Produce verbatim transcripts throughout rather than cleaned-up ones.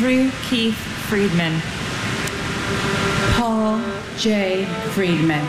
Andrew Keith Friedman. Paul J. Friedman.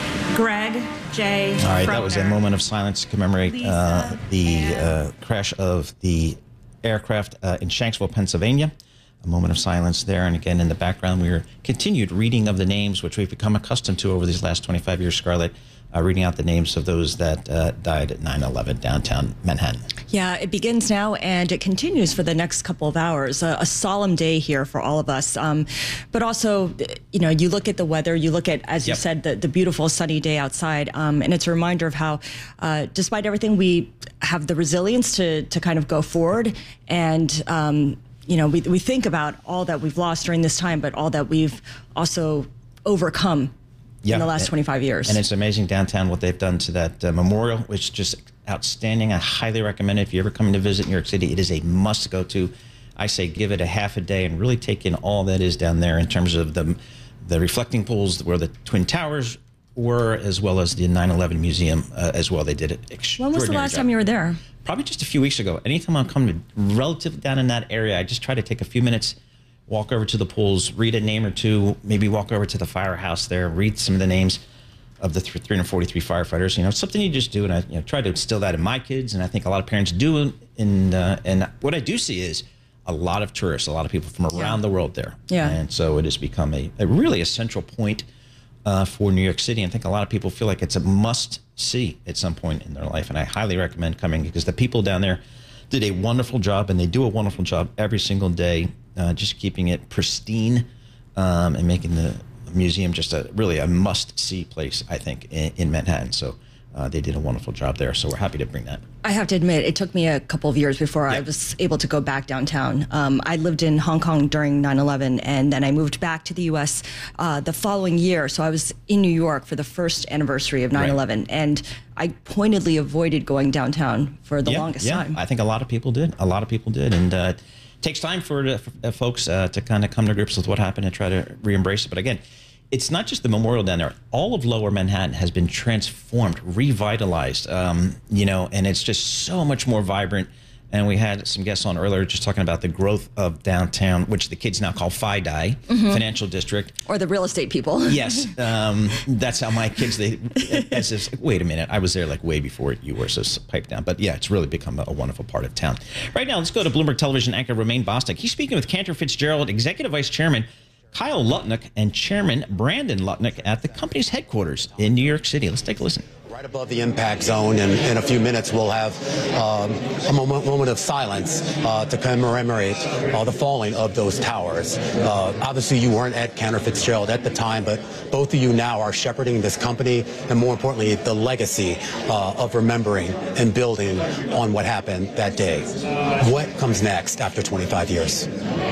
Greg J. All right, Frogner. that was a moment of silence to commemorate uh, the uh, crash of the aircraft uh, in Shanksville, Pennsylvania. A moment of silence there. And again, in the background, we are continued reading of the names, which we've become accustomed to over these last twenty-five years, Scarlett, uh, reading out the names of those that uh, died at nine eleven downtown Manhattan. Yeah, it begins now and it continues for the next couple of hours. A, a solemn day here for all of us. Um, but also, you know, you look at the weather, you look at, as you Yep. said, the, the beautiful sunny day outside. Um, and it's a reminder of how, uh, despite everything, we have the resilience to, to kind of go forward. And, um, you know, we, we think about all that we've lost during this time, but all that we've also overcome Yeah, in the last and- twenty-five years. And it's amazing downtown what they've done to that uh, memorial, which is just outstanding. I highly recommend it. If you're ever coming to visit New York City, it is a must go to. I say give it a half a day and really take in all that is down there in terms of the, the reflecting pools where the Twin Towers were, as well as the nine eleven Museum uh, as well. They did it extraordinary When was the last job. time you were there? Probably just a few weeks ago. Anytime I'm coming relatively down in that area, I just try to take a few minutes, walk over to the pools, read a name or two, maybe walk over to the firehouse there, read some of the names of the three hundred forty-three firefighters. You know, it's something you just do, and I you know, try to instill that in my kids, and I think a lot of parents do. And, uh, and what I do see is a lot of tourists, a lot of people from around Yeah. the world there. Yeah. And so it has become a, a really a central point uh, for New York City. And I think a lot of people feel like it's a must-see at some point in their life, and I highly recommend coming because the people down there did a wonderful job, and they do a wonderful job every single day, uh, just keeping it pristine um, and making the museum just a really a must-see place, I think, in, in Manhattan. So uh, they did a wonderful job there, so we're happy to bring that. I have to admit, it took me a couple of years before I Yep. was able to go back downtown. Um, I lived in Hong Kong during nine eleven, and then I moved back to the U S uh, the following year. So I was in New York for the first anniversary of nine eleven, and I pointedly avoided going downtown for the yeah, longest yeah. time. I think a lot of people did. A lot of people did, and uh, it takes time for, uh, for uh, folks uh, to kind of come to grips with what happened and try to re-embrace it. But again, it's not just the memorial down there. All of Lower Manhattan has been transformed, revitalized, um, you know, and it's just so much more vibrant. And we had some guests on earlier just talking about the growth of downtown, which the kids now call FIDI, Mm-hmm. Financial District. Or the real estate people. Yes, um, that's how my kids, they, as if, wait a minute, I was there like way before you were, so pipe down. But yeah, it's really become a, a wonderful part of town. Right now, let's go to Bloomberg Television anchor Romaine Bostick. He's speaking with Cantor Fitzgerald, Executive Vice Chairman Kyle Lutnick, and Chairman Brandon Lutnick at the company's headquarters in New York City. Let's take a listen. Right above the impact zone, and in a few minutes we'll have um, a moment, moment of silence uh, to commemorate uh, the falling of those towers. Uh, obviously, you weren't at Cantor Fitzgerald at the time, but both of you now are shepherding this company, and more importantly, the legacy uh, of remembering and building on what happened that day. What comes next after twenty-five years?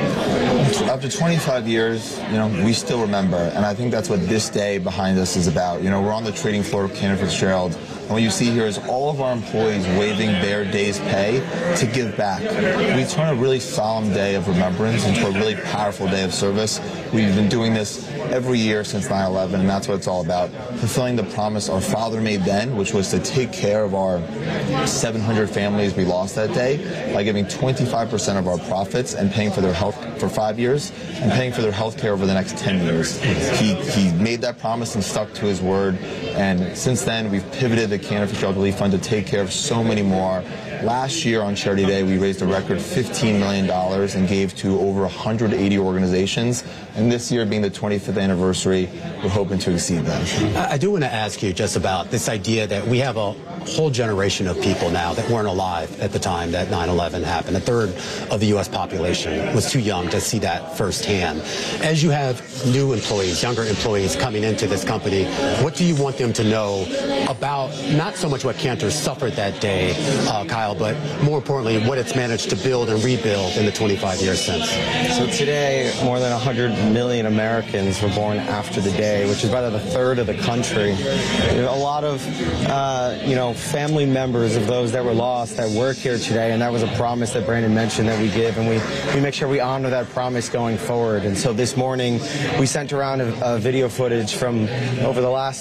After twenty-five years, you know, we still remember, and I think that's what this day behind us is about. You know, we're on the trading floor of Cantor Fitzgerald, and what you see here is all of our employees waiving their day's pay to give back. We turn a really solemn day of remembrance into a really powerful day of service. We've been doing this every year since nine eleven, and that's what it's all about. Fulfilling the promise our father made then, which was to take care of our seven hundred families we lost that day by giving twenty-five percent of our profits and paying for their health for five years and paying for their health care over the next ten years. He, he made that promise and stuck to his word, and since then we've pivoted the Cantor Fitzgerald Relief Fund to take care of so many more. Last year on Charity Day, we raised a record fifteen million dollars and gave to over one hundred eighty organizations. And this year, being the twenty-fifth anniversary, we're hoping to exceed that. I do want to ask you just about this idea that we have a whole generation of people now that weren't alive at the time that nine eleven happened. A third of the U S population was too young to see that firsthand. As you have new employees, younger employees coming into this company, what do you want them to know about not so much what Cantor suffered that day, uh, Kyle, but more importantly, what it's managed to build and rebuild in the twenty-five years since? So today, more than one hundred million Americans were born after the day, which is about a third of the country. There's a lot of, uh, you know, family members of those that were lost that work here today, and that was a promise that Brandon mentioned that we give, and we, we make sure we honor that promise going forward. And so this morning, we sent around a, a video footage from over the last twenty-five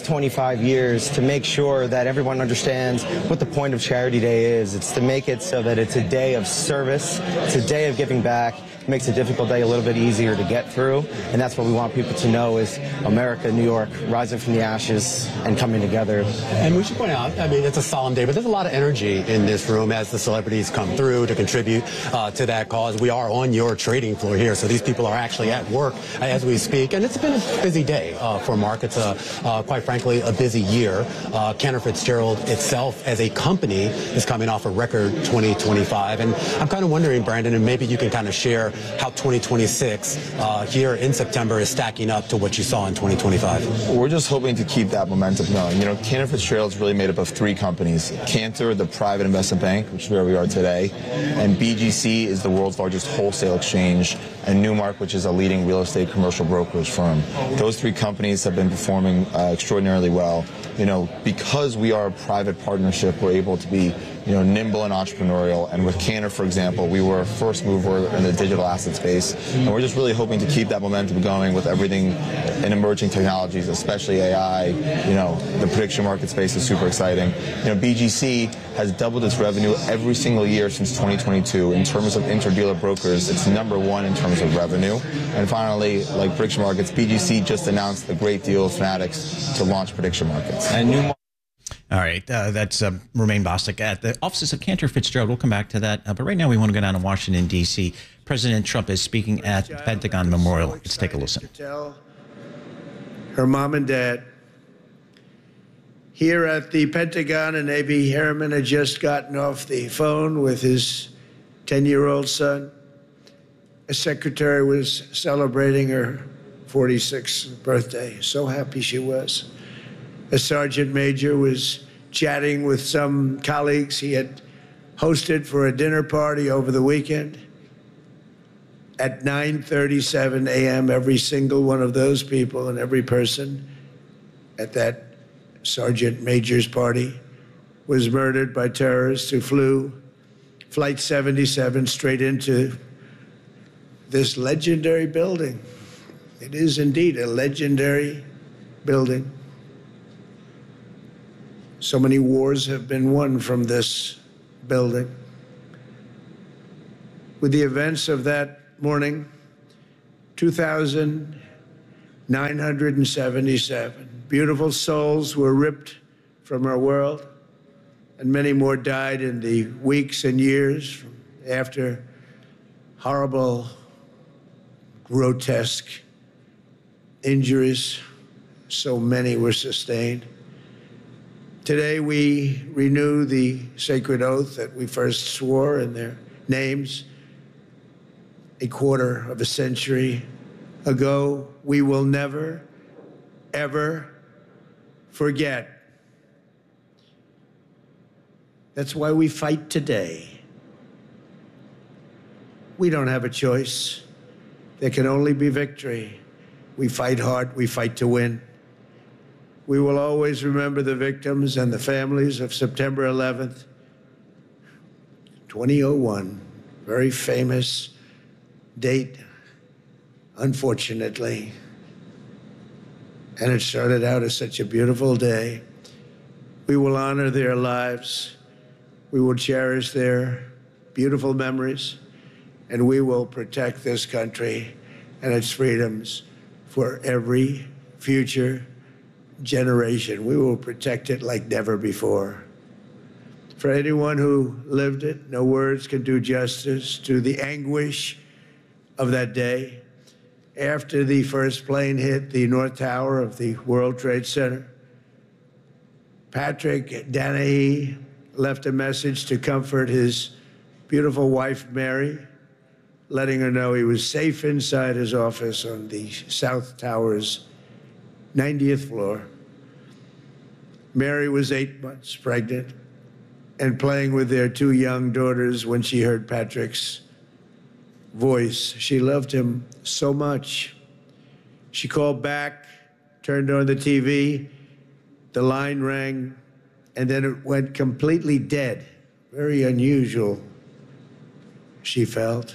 twenty-five years to make sure that everyone understands what the point of Charity Day is. It's to make it so that it's a day of service, it's a day of giving back. It makes a difficult day a little bit easier to get through, and that's what we want people to know is America, New York, rising from the ashes and coming together. And we should point out, I mean, it's a solemn day, but there's a lot of energy in this room as the celebrities come through to contribute uh, to that cause. We are on your trading floor here, so these people are actually at work as we speak, and it's been a busy day uh, for Mark. It's, a, uh, quite frankly, a busy year. Uh, Cantor Fitzgerald itself, as a company, is coming off a record twenty twenty-five, and I'm kind of wondering, Brandon, and maybe you can kind of share how twenty twenty-six uh, here in September is stacking up to what you saw in twenty twenty-five. We're just hoping to keep that momentum going. You know, Cantor Fitzgerald's really made up of three companies. Cantor, the private investment bank, which is where we are today, and B G C is the world's largest wholesale exchange, and Newmark, which is a leading real estate commercial brokerage firm. Those three companies have been performing uh, extraordinarily well. You know, because we are a private partnership, we're able to be, you know, nimble and entrepreneurial. And with Cantor, for example, we were a first mover in the digital asset space. And we're just really hoping to keep that momentum going with everything in emerging technologies, especially A I. You know, the prediction market space is super exciting. You know, B G C has doubled its revenue every single year since twenty twenty-two. In terms of interdealer brokers, it's number one in terms of revenue. And finally, like prediction markets, B G C just announced a great deal with Fanatics to launch prediction markets. And new All right, uh, that's uh, Romaine Bostic at the offices of Cantor Fitzgerald. We'll come back to that. Uh, but right now we want to go down to Washington, D C President Trump is speaking at the Pentagon Memorial. Let's take a listen. To tell her mom and dad here at the Pentagon, and Navy Airman had just gotten off the phone with his ten-year-old son. A secretary was celebrating her forty-sixth birthday. So happy she was. A sergeant major was chatting with some colleagues he had hosted for a dinner party over the weekend. At nine thirty-seven a m, every single one of those people and every person at that sergeant major's party was murdered by terrorists who flew Flight seventy-seven straight into this legendary building. It is indeed a legendary building. So many wars have been won from this building. With the events of that morning, two thousand nine hundred seventy-seven beautiful souls were ripped from our world, and many more died in the weeks and years after horrible, grotesque injuries. So many were sustained. Today, we renew the sacred oath that we first swore in their names a quarter of a century ago. We will never, ever forget. That's why we fight today. We don't have a choice. There can only be victory. We fight hard. We fight to win. We will always remember the victims and the families of September eleventh, twenty oh one. Very famous date, unfortunately. And it started out as such a beautiful day. We will honor their lives. We will cherish their beautiful memories. And we will protect this country and its freedoms for every future generation. We will protect it like never before. For anyone who lived it, no words can do justice to the anguish of that day. After the first plane hit the North Tower of the World Trade Center, Patrick Dennehy left a message to comfort his beautiful wife, Mary, letting her know he was safe inside his office on the South Tower's ninetieth floor. Mary was eight months pregnant and playing with their two young daughters when she heard Patrick's voice. She loved him so much. She called back, turned on the T V, the line rang, and then it went completely dead. Very unusual, she felt.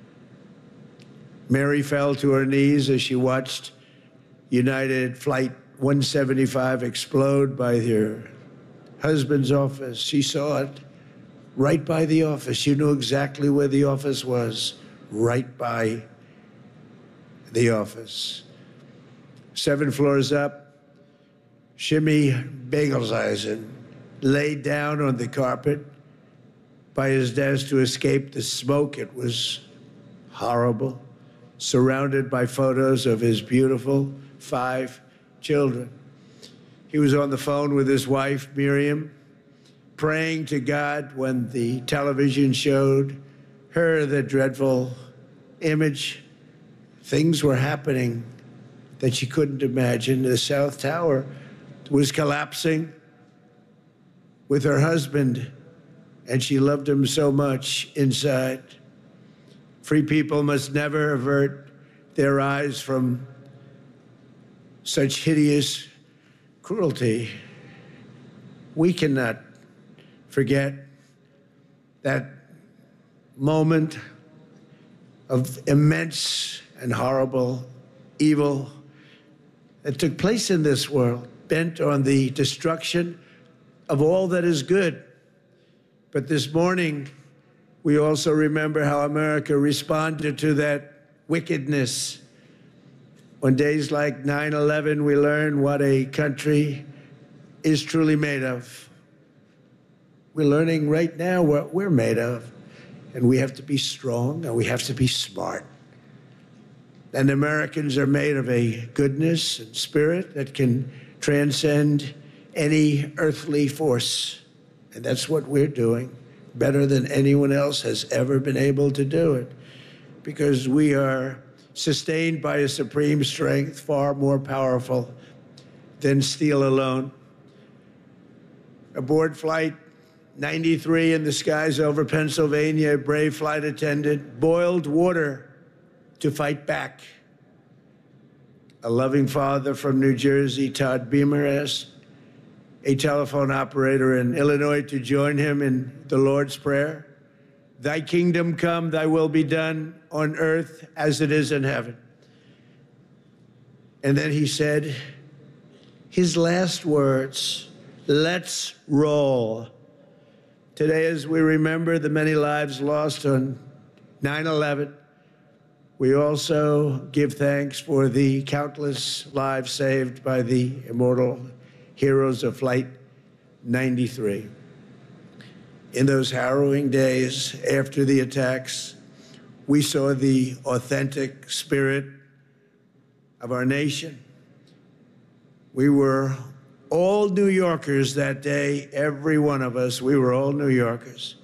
Mary fell to her knees as she watched United Flight one seventy-five explode by her husband's office. She saw it right by the office. She knew exactly where the office was, right by the office. Seven floors up, Shimmy Bagelsheisen laid down on the carpet by his desk to escape the smoke. It was horrible, surrounded by photos of his beautiful five children. He was on the phone with his wife, Miriam, praying to God when the television showed her the dreadful image. Things were happening that she couldn't imagine. The South Tower was collapsing with her husband, and she loved him so much inside. Free people must never avert their eyes from such hideous cruelty. We cannot forget that moment of immense and horrible evil that took place in this world, bent on the destruction of all that is good. But this morning, we also remember how America responded to that wickedness. On days like nine eleven, we learn what a country is truly made of. We're learning right now what we're made of. And we have to be strong, and we have to be smart. And Americans are made of a goodness and spirit that can transcend any earthly force. And that's what we're doing, better than anyone else has ever been able to do it, because we are sustained by a supreme strength far more powerful than steel alone. Aboard Flight ninety-three in the skies over Pennsylvania, a brave flight attendant boiled water to fight back. A loving father from New Jersey, Todd Beamer, asked a telephone operator in Illinois to join him in the Lord's Prayer. Thy kingdom come, thy will be done on earth as it is in heaven. And then he said his last words, let's roll. Today, as we remember the many lives lost on nine eleven, we also give thanks for the countless lives saved by the immortal heroes of Flight ninety-three. In those harrowing days after the attacks, we saw the authentic spirit of our nation. We were all New Yorkers that day, every one of us, we were all New Yorkers.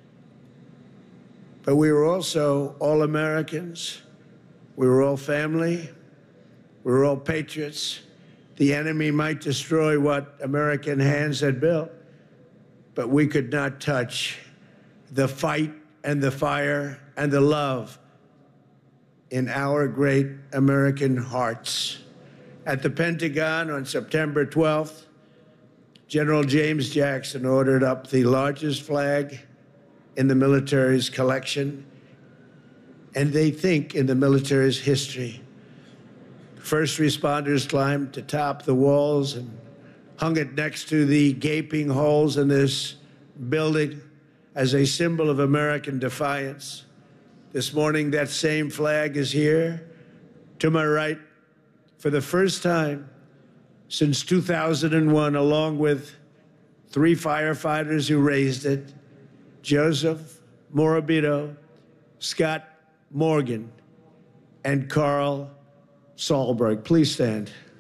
But we were also all Americans. We were all family. We were all patriots. The enemy might destroy what American hands had built, but we could not touch the fight and the fire and the love in our great American hearts. At the Pentagon on September twelfth, General James Jackson ordered up the largest flag in the military's collection, and they think in the military's history. First responders climbed to top the walls and hung it next to the gaping holes in this building as a symbol of American defiance. This morning, that same flag is here to my right for the first time since two thousand one, along with three firefighters who raised it, Joseph Morabito, Scott Morgan, and Carl Sahlberg. Please stand.